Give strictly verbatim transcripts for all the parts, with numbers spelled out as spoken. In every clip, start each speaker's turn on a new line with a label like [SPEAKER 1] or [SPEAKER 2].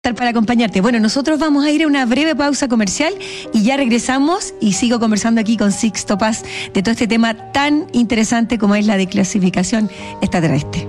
[SPEAKER 1] Para acompañarte. Bueno, nosotros vamos a ir a una breve pausa comercial y ya regresamos y sigo conversando aquí con Sixto Paz de todo este tema tan interesante como es la declasificación extraterrestre.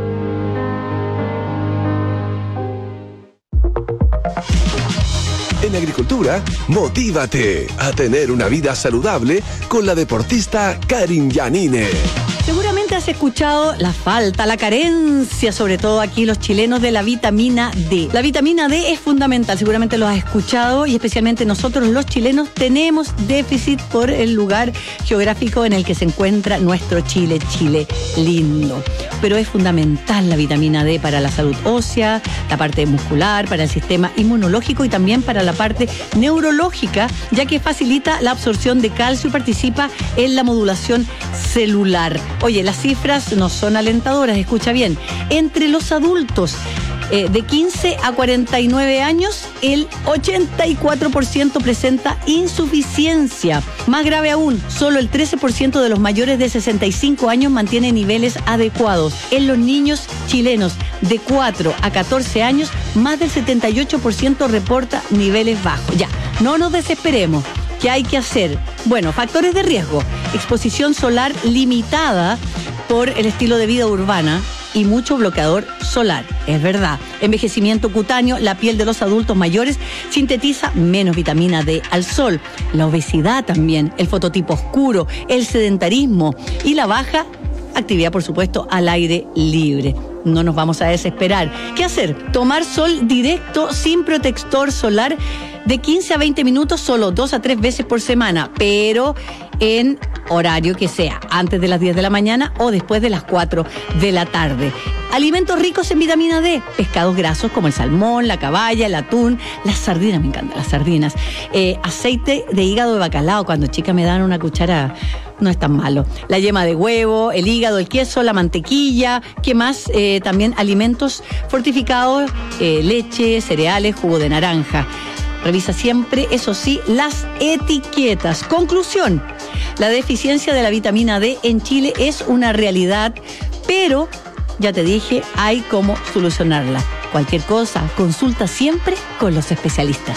[SPEAKER 2] En agricultura, motívate a tener una vida saludable con la deportista Karin Yanine.
[SPEAKER 3] Seguramente has escuchado la falta, la carencia, sobre todo aquí los chilenos, de la vitamina D. La vitamina D es fundamental, seguramente lo has escuchado, y especialmente nosotros los chilenos tenemos déficit por el lugar geográfico en el que se encuentra nuestro Chile, Chile lindo. Pero es fundamental la vitamina D para la salud ósea, la parte muscular, para el sistema inmunológico y también para la parte neurológica, ya que facilita la absorción de calcio y participa en la modulación celular. Oye, las cifras no son alentadoras, escucha bien. Entre los adultos eh, de quince a cuarenta y nueve años, el ochenta y cuatro por ciento presenta insuficiencia. Más grave aún, solo el trece por ciento de los mayores de sesenta y cinco años mantiene niveles adecuados. En los niños chilenos de cuatro a catorce años, más del setenta y ocho por ciento reporta niveles bajos. Ya, no nos desesperemos. ¿Qué hay que hacer? Bueno, factores de riesgo: exposición solar limitada por el estilo de vida urbana y mucho bloqueador solar, es verdad. Envejecimiento cutáneo: la piel de los adultos mayores sintetiza menos vitamina D al sol. La obesidad también, el fototipo oscuro, el sedentarismo y la baja actividad, por supuesto, al aire libre. No nos vamos a desesperar. ¿Qué hacer? Tomar sol directo sin protector solar de quince a veinte minutos, solo dos a tres veces por semana, pero en horario que sea antes de las diez de la mañana o después de las cuatro de la tarde. Alimentos ricos en vitamina D: pescados grasos como el salmón, la caballa, el atún, las sardinas, me encantan las sardinas, eh, aceite de hígado de bacalao, cuando chica me dan una cuchara, no es tan malo. La yema de huevo, el hígado, el queso, la mantequilla. ¿Qué más? Eh, también alimentos fortificados, eh, leche, cereales, jugo de naranja. Revisa siempre, eso sí, las etiquetas. Conclusión: la deficiencia de la vitamina D en Chile es una realidad, pero ya te dije, hay cómo solucionarla. Cualquier cosa, consulta siempre con los especialistas.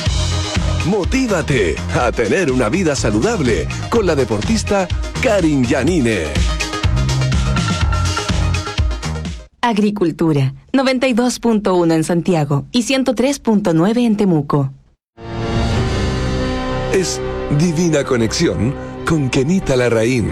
[SPEAKER 2] Motívate a tener una vida saludable con la deportista Karin Yanine.
[SPEAKER 4] Agricultura, noventa y dos punto uno en Santiago y ciento tres punto nueve en Temuco.
[SPEAKER 2] Es Divina Conexión con Kenita Larraín.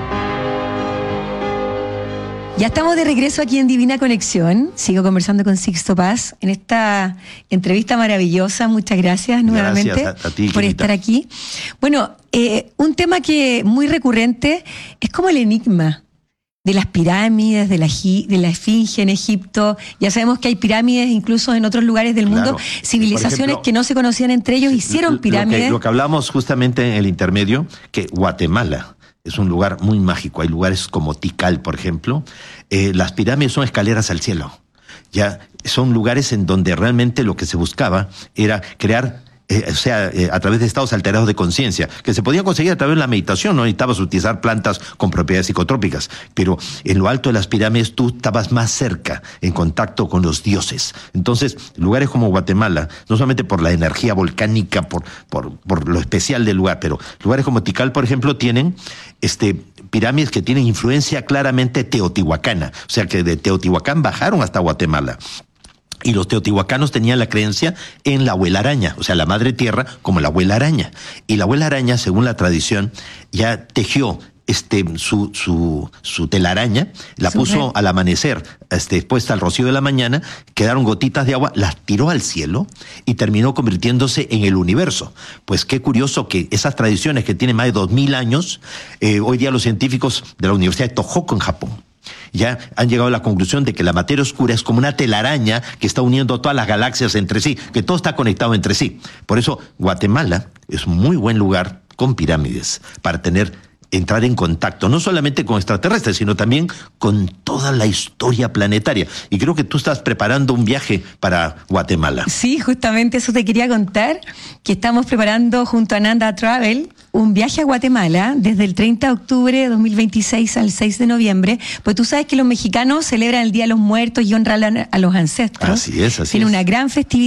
[SPEAKER 1] Ya estamos de regreso aquí en Divina Conexión. Sigo conversando con Sixto Paz en esta entrevista maravillosa. Muchas gracias nuevamente
[SPEAKER 5] gracias a, a ti,
[SPEAKER 1] por
[SPEAKER 5] Kenita.
[SPEAKER 1] estar aquí. Bueno, eh, un tema que muy recurrente es como el enigma de las pirámides, de la, de la Esfinge en Egipto. Ya sabemos que hay pirámides incluso en otros lugares del mundo.
[SPEAKER 5] Claro.
[SPEAKER 1] Civilizaciones
[SPEAKER 5] Por ejemplo,
[SPEAKER 1] que no se conocían entre ellos hicieron pirámides.
[SPEAKER 5] Lo que, lo que hablamos justamente en el intermedio, que Guatemala es un lugar muy mágico. Hay lugares como Tikal, por ejemplo. Eh, las pirámides son escaleras al cielo. Ya son lugares en donde realmente lo que se buscaba era crear, eh, o sea, eh, a través de estados alterados de conciencia, que se podían conseguir a través de la meditación. No necesitabas utilizar plantas con propiedades psicotrópicas, pero en lo alto de las pirámides tú estabas más cerca, en contacto con los dioses. Entonces, lugares como Guatemala, no solamente por la energía volcánica, por, por, por lo especial del lugar, pero lugares como Tikal, por ejemplo, tienen este pirámides que tienen influencia claramente teotihuacana, o sea que de Teotihuacán bajaron hasta Guatemala. Y los teotihuacanos tenían la creencia en la abuela araña, o sea, la madre tierra como la abuela araña. Y la abuela araña, según la tradición, ya tejió este su su su telaraña, la
[SPEAKER 1] Super.
[SPEAKER 5] puso al amanecer, este, puesta al rocío de la mañana, quedaron gotitas de agua, las tiró al cielo y terminó convirtiéndose en el universo. Pues qué curioso que esas tradiciones que tienen más de dos mil años, eh, hoy día los científicos de la Universidad de Tohoku en Japón ya han llegado a la conclusión de que la materia oscura es como una telaraña que está uniendo todas las galaxias entre sí, que todo está conectado entre sí. Por eso Guatemala es un muy buen lugar con pirámides para tener entrar en contacto, no solamente con extraterrestres, sino también con toda la historia planetaria. Y creo que tú estás preparando un viaje para Guatemala.
[SPEAKER 1] Sí, justamente eso te quería contar, que estamos preparando junto a Nanda Travel un viaje a Guatemala desde el treinta de octubre de dos mil veintiséis al seis de noviembre, pues tú sabes que los mexicanos celebran el Día de los Muertos y honran a los ancestros.
[SPEAKER 5] Así es, así
[SPEAKER 1] Tiene
[SPEAKER 5] es.
[SPEAKER 1] una gran festividad